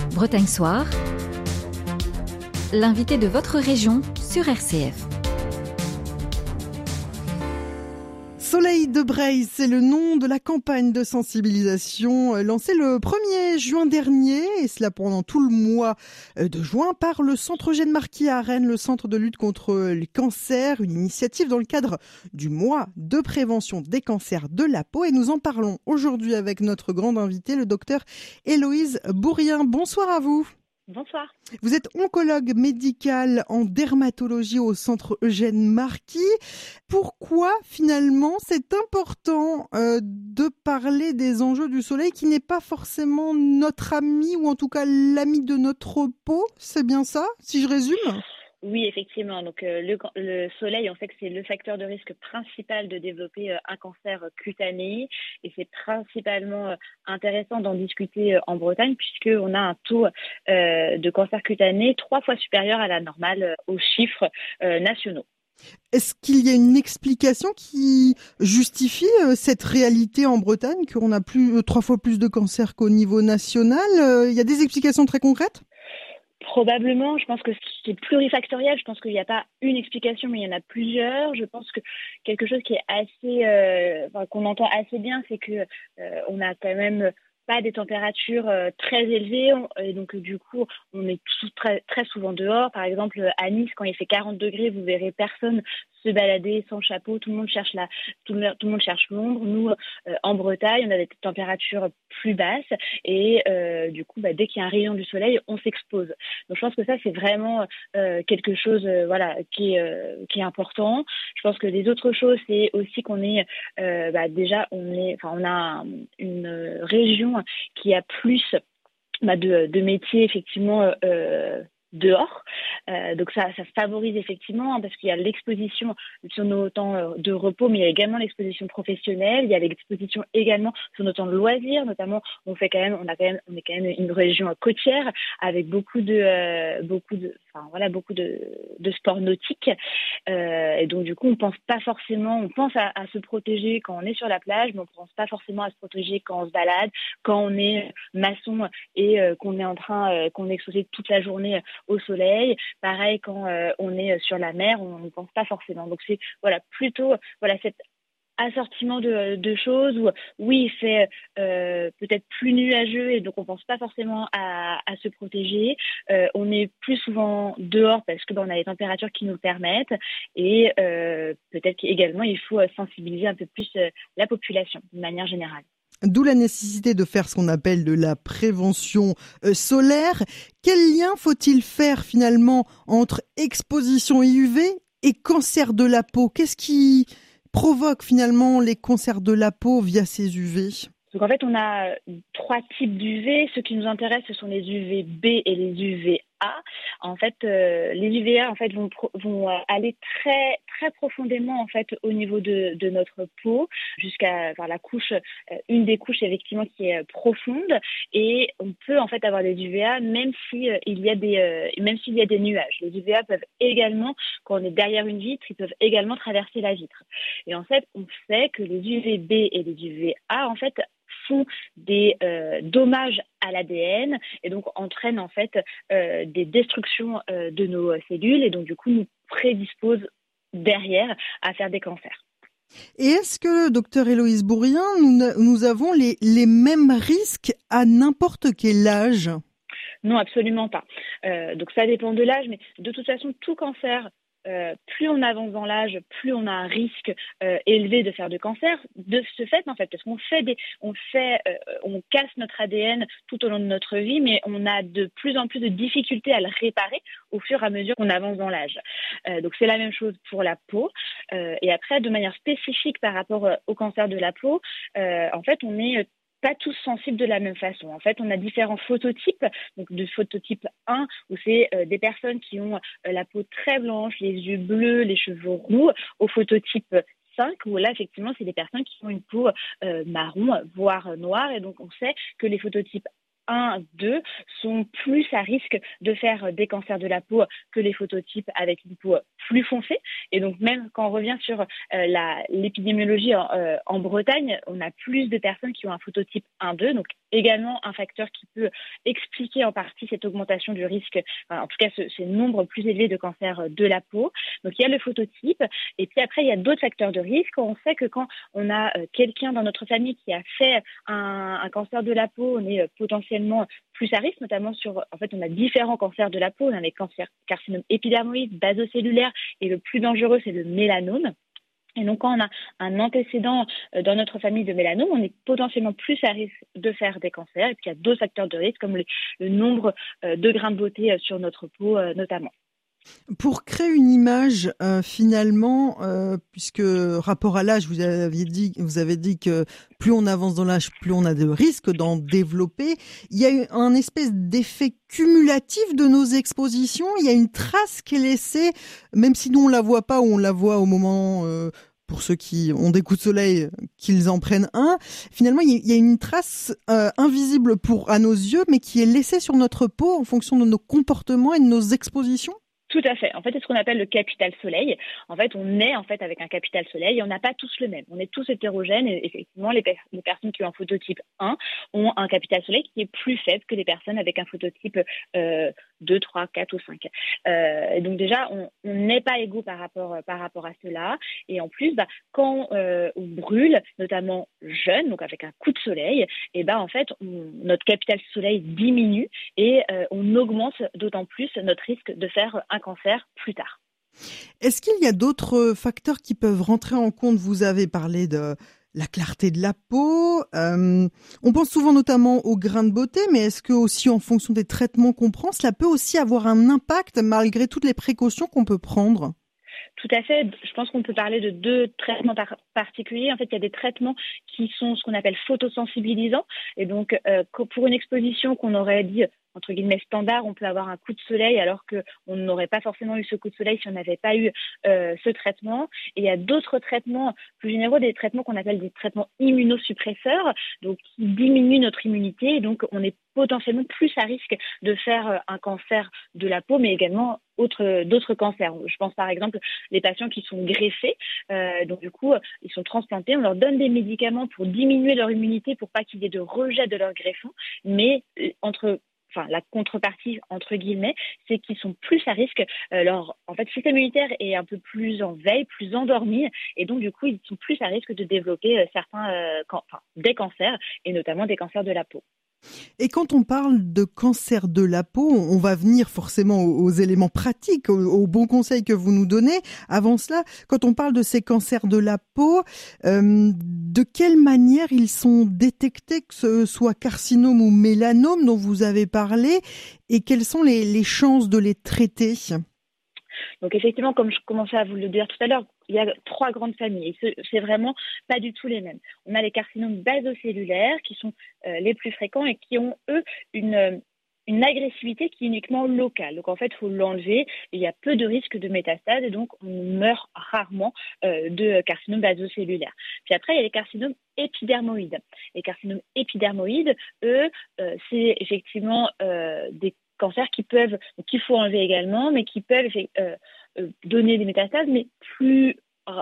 Bretagne Soir, l'invité de votre région sur RCF. Soleil de Breil, c'est le nom de la campagne de sensibilisation lancée le 1er juin dernier, et cela pendant tout le mois de juin par le Centre Eugène Marquis à Rennes, le centre de lutte contre les cancers, une initiative dans le cadre du mois de prévention des cancers de la peau. Et nous en parlons aujourd'hui avec notre grande invitée, le docteur Héloïse Bourrien. Bonsoir à vous. Bonsoir. Vous êtes oncologue médical en dermatologie au Centre Eugène Marquis. Pourquoi finalement c'est important de parler des enjeux du soleil qui n'est pas forcément notre ami ou en tout cas l'ami de notre peau? C'est bien ça, si je résume? Oui, effectivement. Donc, le soleil, on sait que c'est le facteur de risque principal de développer un cancer cutané, et c'est principalement intéressant d'en discuter en Bretagne puisqu'on a un taux de cancer cutané 3 fois supérieur à la normale aux chiffres nationaux. Est-ce qu'il y a une explication qui justifie cette réalité en Bretagne, qu'on a 3 fois plus de cancers qu'au niveau national? Il y a des explications très concrètes? Probablement, je pense que c'est plurifactoriel. Je pense qu'il n'y a pas une explication, mais il y en a plusieurs. Je pense que quelque chose qui est assez, qu'on entend assez bien, c'est que on a quand même pas des températures très élevées, et donc du coup on est très, très souvent dehors. Par exemple à Nice, quand il fait 40 degrés, vous verrez personne se balader sans chapeau, tout le monde cherche tout le monde cherche l'ombre. Nous en Bretagne, on a des températures plus basses, et du coup dès qu'il y a un rayon du soleil, on s'expose. Donc je pense que ça c'est vraiment quelque chose qui est important. Je pense que les autres choses, c'est aussi qu'on est déjà on a une région qui a plus de métiers effectivement dehors. Donc ça favorise effectivement, parce qu'il y a l'exposition sur nos temps de repos, mais il y a également l'exposition professionnelle, il y a l'exposition également sur nos temps de loisirs, notamment on est quand même une région côtière avec beaucoup de sports nautiques, et donc du coup on pense à se protéger quand on est sur la plage, mais on pense pas forcément à se protéger quand on se balade, quand on est maçon et qu'on est exposé toute la journée au soleil. Pareil quand on est sur la mer, on ne pense pas forcément. Donc c'est plutôt cet assortiment de choses où oui, il fait peut-être plus nuageux, et donc on pense pas forcément à se protéger. On est plus souvent dehors parce que on a les températures qui nous permettent, et peut-être qu'également il faut sensibiliser un peu plus la population de manière générale. D'où la nécessité de faire ce qu'on appelle de la prévention solaire. Quel lien faut-il faire finalement entre exposition UV et cancer de la peau? Qu'est-ce qui provoque finalement les cancers de la peau via ces UV? Donc en fait, on a 3 types d'UV. Ceux qui nous intéressent, ce sont les UVB et les UVA. En fait, les UVA vont aller très très profondément en fait au niveau de notre peau, jusqu'à la couche, une des couches effectivement qui est profonde, et on peut en fait avoir des UVA même s'il y a des nuages. Les UVA peuvent également, quand on est derrière une vitre, ils peuvent également traverser la vitre. Et en fait, on sait que les UVB et les UVA en fait font des dommages à l'ADN, et donc entraînent en fait des destructions de nos cellules, et donc du coup nous prédisposent derrière à faire des cancers. Et est-ce que, docteur Héloïse Bourrien, nous avons les mêmes risques à n'importe quel âge? Non, absolument pas. Donc ça dépend de l'âge, mais de toute façon tout cancer, plus on avance dans l'âge, plus on a un risque élevé de faire de cancer. De ce fait, en fait, parce on casse notre ADN tout au long de notre vie, mais on a de plus en plus de difficultés à le réparer au fur et à mesure qu'on avance dans l'âge. Donc c'est la même chose pour la peau. Et après, de manière spécifique par rapport au cancer de la peau, en fait, on est pas tous sensibles de la même façon. En fait, on a différents phototypes. Donc, de phototype 1, où c'est des personnes qui ont la peau très blanche, les yeux bleus, les cheveux roux, au phototype 5, où là, effectivement, c'est des personnes qui ont une peau marron, voire noire. Et donc, on sait que les phototypes 1, 2 sont plus à risque de faire des cancers de la peau que les phototypes avec une peau plus foncée. Et donc même quand on revient sur l'épidémiologie en Bretagne, on a plus de personnes qui ont un phototype 1, 2, donc également un facteur qui peut expliquer en partie cette augmentation du risque, en tout cas ce nombre plus élevé de cancer de la peau. Donc il y a le phototype, et puis après il y a d'autres facteurs de risque. On sait que quand on a quelqu'un dans notre famille qui a fait un cancer de la peau, on est potentiellement plus à risque, notamment on a différents cancers de la peau. On a les carcinomes épidermoïdes, basocellulaires, et le plus dangereux, c'est le mélanome. Et donc, quand on a un antécédent dans notre famille de mélanome, on est potentiellement plus à risque de faire des cancers. Et puis, il y a d'autres facteurs de risque, comme le nombre de grains de beauté sur notre peau, notamment. Pour créer une image, finalement, puisque rapport à l'âge, vous avez dit que plus on avance dans l'âge, plus on a de risques d'en développer. Il y a un espèce d'effet cumulatif de nos expositions. Il y a une trace qui est laissée, même si nous on la voit pas ou on la voit au moment, pour ceux qui ont des coups de soleil, qu'ils en prennent un. Finalement, il y a une trace invisible à nos yeux, mais qui est laissée sur notre peau en fonction de nos comportements et de nos expositions. Tout à fait. En fait, c'est ce qu'on appelle le capital soleil. En fait, on est avec un capital soleil et on n'a pas tous le même. On est tous hétérogènes et effectivement, les personnes qui ont un phototype 1 ont un capital soleil qui est plus faible que les personnes avec un phototype 2, 3, 4 ou 5. Et donc déjà, on n'est pas égaux par rapport à cela. Et en plus, quand on brûle, notamment jeune, donc avec un coup de soleil, et en fait, notre capital soleil diminue et on augmente d'autant plus notre risque de faire un cancer plus tard. Est-ce qu'il y a d'autres facteurs qui peuvent rentrer en compte? Vous avez parlé de la clarté de la peau. On pense souvent notamment aux grains de beauté, mais est-ce que aussi en fonction des traitements qu'on prend, cela peut aussi avoir un impact malgré toutes les précautions qu'on peut prendre? Tout à fait. Je pense qu'on peut parler de deux traitements particuliers. En fait, il y a des traitements qui sont ce qu'on appelle photosensibilisants. Et donc, pour une exposition qu'on aurait dit entre guillemets standard, on peut avoir un coup de soleil alors qu'on n'aurait pas forcément eu ce coup de soleil si on n'avait pas eu ce traitement. Et il y a d'autres traitements plus généraux, des traitements qu'on appelle des traitements immunosuppresseurs, donc qui diminuent notre immunité. Et donc, on est potentiellement plus à risque de faire un cancer de la peau, mais également d'autres cancers. Je pense par exemple les patients qui sont greffés, donc du coup ils sont transplantés, on leur donne des médicaments pour diminuer leur immunité pour pas qu'il y ait de rejet de leur greffon, mais la contrepartie, entre guillemets, c'est qu'ils sont plus à risque. Leur système immunitaire est un peu plus en veille, plus endormi, et donc, du coup, ils sont plus à risque de développer des cancers, et notamment des cancers de la peau. Et quand on parle de cancer de la peau, on va venir forcément aux éléments pratiques, aux bons conseils que vous nous donnez. Avant cela, quand on parle de ces cancers de la peau, de quelle manière ils sont détectés, que ce soit carcinome ou mélanome dont vous avez parlé, et quelles sont les chances de les traiter? Donc effectivement, comme je commençais à vous le dire tout à l'heure, il y a 3 grandes familles et c'est vraiment pas du tout les mêmes. On a les carcinomes basocellulaires qui sont les plus fréquents et qui ont, eux, une agressivité qui est uniquement locale. Donc en fait, il faut l'enlever et il y a peu de risques de métastase et donc on meurt rarement de carcinome basocellulaire. Puis après, il y a les carcinomes épidermoïdes. Les carcinomes épidermoïdes, eux, c'est effectivement des cancers qu'il faut enlever également, mais qui peuvent donner des métastases, mais plus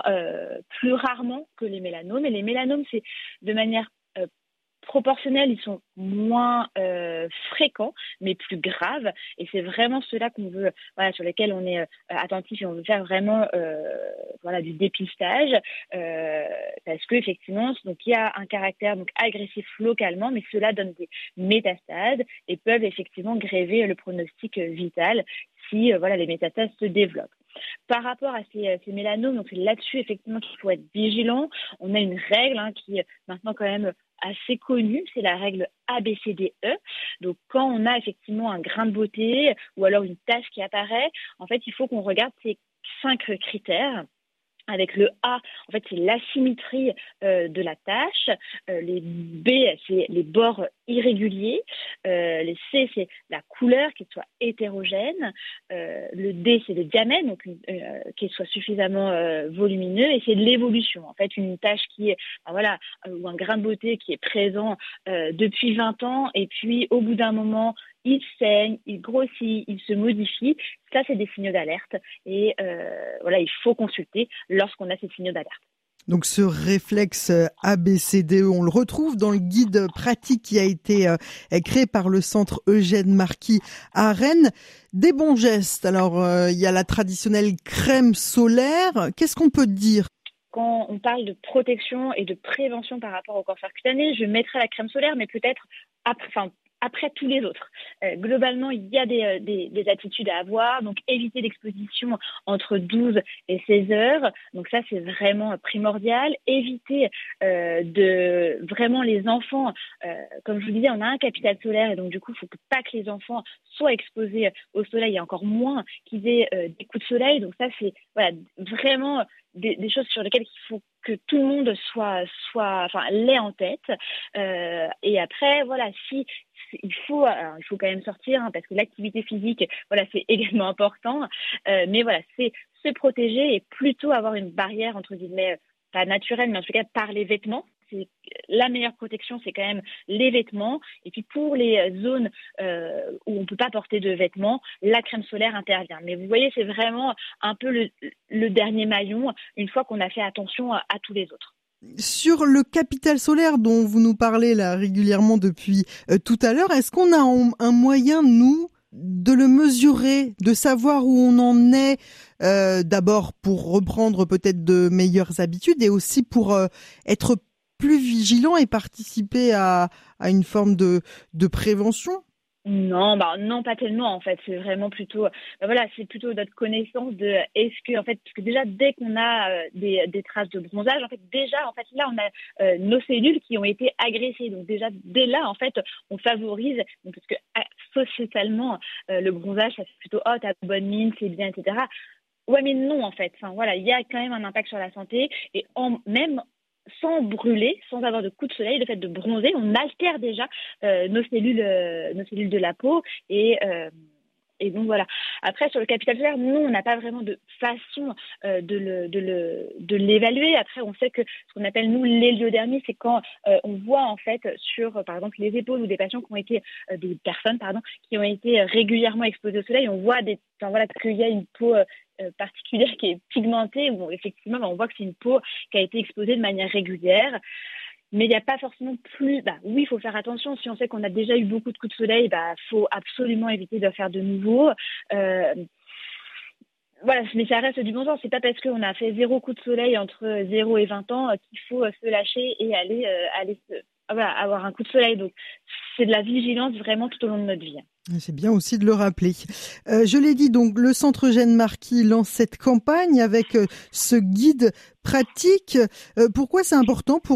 rarement que les mélanomes. Et les mélanomes, c'est de manière proportionnelle, ils sont moins fréquents, mais plus graves. Et c'est vraiment ceux-là sur lesquels on est attentif et on veut faire vraiment du dépistage, parce que effectivement, donc il y a un caractère agressif localement, mais cela donne des métastases et peuvent effectivement gréver le pronostic vital si les métastases se développent. Par rapport à ces mélanomes, donc c'est là-dessus effectivement qu'il faut être vigilant. On a une règle qui est maintenant quand même assez connue, c'est la règle ABCDE. Donc quand on a effectivement un grain de beauté ou alors une tache qui apparaît, en fait il faut qu'on regarde ces 5 critères. Avec le A, en fait, c'est l'asymétrie de la tache. Les B, c'est les bords irréguliers. Les C, c'est la couleur, qu'elle soit hétérogène. Le D, c'est le diamètre, donc qu'elle soit suffisamment volumineux. Et c'est l'évolution. En fait, une tache qui est, ou un grain de beauté qui est présent depuis 20 ans. Et puis, au bout d'un moment, il saigne, il grossit, il se modifie. Ça, c'est des signaux d'alerte. Et il faut consulter lorsqu'on a ces signaux d'alerte. Donc ce réflexe ABCDE, on le retrouve dans le guide pratique qui a été créé par le centre Eugène Marquis à Rennes. Des bons gestes. Alors il y a la traditionnelle crème solaire. Qu'est-ce qu'on peut dire? Quand on parle de protection et de prévention par rapport au cancer cutané, je mettrai la crème solaire, mais peut-être après tous les autres. Globalement, il y a des attitudes à avoir, donc éviter l'exposition entre 12 et 16 heures. Donc ça, c'est vraiment primordial. Éviter de vraiment les enfants, comme je vous disais, on a un capital solaire et donc du coup, il faut pas que les enfants soient exposés au soleil et encore moins qu'ils aient des coups de soleil. Donc ça, c'est vraiment des choses sur lesquelles il faut que tout le monde l'ait en tête. Et après, il faut quand même sortir parce que l'activité physique, c'est également important. Mais c'est se protéger et plutôt avoir une barrière entre guillemets pas naturelle, mais en tout cas par les vêtements. C'est la meilleure protection, c'est quand même les vêtements. Et puis pour les zones où on peut pas porter de vêtements, la crème solaire intervient. Mais vous voyez, c'est vraiment un peu le dernier maillon une fois qu'on a fait attention à tous les autres. Sur le capital solaire dont vous nous parlez là régulièrement depuis tout à l'heure, est-ce qu'on a un moyen, nous, de le mesurer, de savoir où on en est, d'abord pour reprendre peut-être de meilleures habitudes et aussi pour être plus vigilant et participer à une forme de prévention? Non, non, pas tellement en fait. C'est vraiment plutôt, c'est plutôt notre connaissance de est-ce que en fait, parce que déjà dès qu'on a des traces de bronzage, en fait là on a nos cellules qui ont été agressées. Donc déjà dès là en fait, on favorise, donc parce que sociétalement le bronzage ça fait plutôt t'as bonne mine, c'est bien, etc. Ouais, mais non en fait. Il y a quand même un impact sur la santé et même sans brûler, sans avoir de coups de soleil, le fait de bronzer, on altère déjà nos cellules de la peau et donc voilà. Après sur le capital solaire, nous on n'a pas vraiment de façon de l'évaluer. Après on sait que ce qu'on appelle nous l'héliodermie, c'est quand on voit en fait sur par exemple les épaules ou des patients qui ont été des personnes qui ont été régulièrement exposées au soleil, on voit qu'il y a une peau particulière qui est pigmentée où effectivement on voit que c'est une peau qui a été exposée de manière régulière. Mais il n'y a pas forcément plus. Oui, il faut faire attention. Si on sait qu'on a déjà eu beaucoup de coups de soleil, faut absolument éviter de faire de nouveau. Mais ça reste du bon sens. C'est pas parce qu'on a fait 0 coup de soleil entre 0 et 20 ans qu'il faut se lâcher et aller avoir un coup de soleil. Donc, c'est de la vigilance vraiment tout au long de notre vie. C'est bien aussi de le rappeler. Je l'ai dit, donc le centre Eugène Marquis lance cette campagne avec ce guide pratique. Pourquoi c'est important pour